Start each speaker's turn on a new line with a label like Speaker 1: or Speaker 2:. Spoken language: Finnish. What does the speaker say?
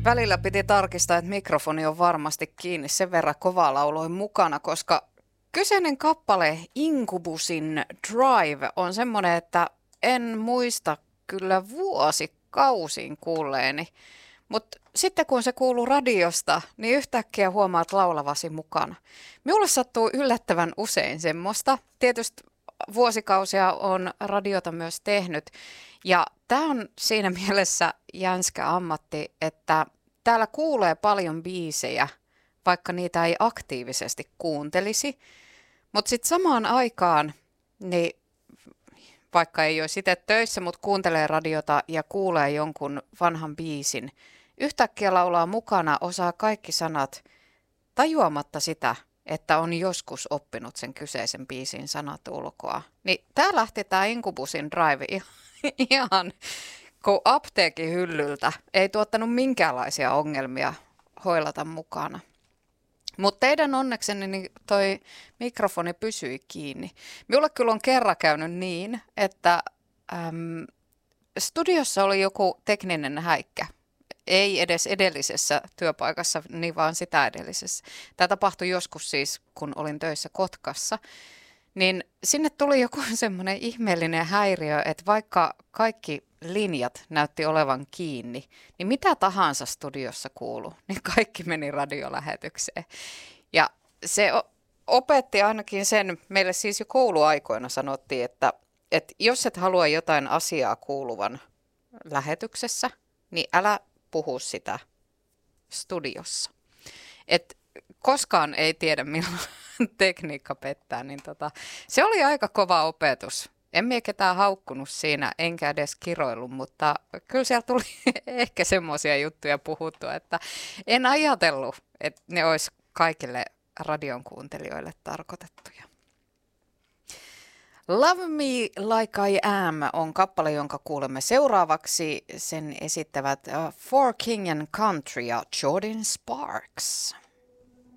Speaker 1: Välillä piti tarkistaa, että mikrofoni on varmasti kiinni, sen verran kovaa lauloin mukana, koska kyseinen kappale Incubusin Drive on semmoinen, että en muista kyllä vuosikausiin kuulleeni. Mutta sitten kun se kuuluu radiosta, niin yhtäkkiä huomaat laulavasi mukana. Minulle sattuu yllättävän usein semmoista. Tietysti vuosikausia on radiota myös tehnyt. Ja tämä on siinä mielessä jänskä ammatti, että täällä kuulee paljon biisejä, vaikka niitä ei aktiivisesti kuuntelisi. Mutta sitten samaan aikaan, niin vaikka ei olisi itse töissä, mutta kuuntelee radiota ja kuulee jonkun vanhan biisin, yhtäkkiä laulaa mukana, osaa kaikki sanat tajuamatta sitä, että on joskus oppinut sen kyseisen biisin sanat ulkoa. Niin tää lähti tää Incubusin Drive ihan kun apteekin hyllyltä. Ei tuottanut minkäänlaisia ongelmia hoilata mukana. Mutta teidän onnekseni niin toi mikrofoni pysyi kiinni. Minulle kyllä on kerran käynyt niin, että studiossa oli joku tekninen häikkä. Ei edes edellisessä työpaikassa, niin vaan sitä edellisessä. Tämä tapahtui joskus siis, kun olin töissä Kotkassa. Niin sinne tuli joku semmoinen ihmeellinen häiriö, että vaikka kaikki linjat näytti olevan kiinni, niin mitä tahansa studiossa kuului, niin kaikki meni radiolähetykseen. Ja se opetti ainakin sen, meille siis jo kouluaikoina sanottiin, että jos et halua jotain asiaa kuuluvan lähetyksessä, niin älä puhu sitä studiossa. Et koskaan ei tiedä, milloin tekniikka pettää, niin se oli aika kova opetus. En minä ketään haukkunut siinä, enkä edes kiroillut, mutta kyllä siellä tuli ehkä semmoisia juttuja puhuttua, että en ajatellut, että ne olisi kaikille radion kuuntelijoille tarkoitettuja. Love Me Like I Am on kappale, jonka kuulemme seuraavaksi. Sen esittävät For King and Country ja Jordan Sparks.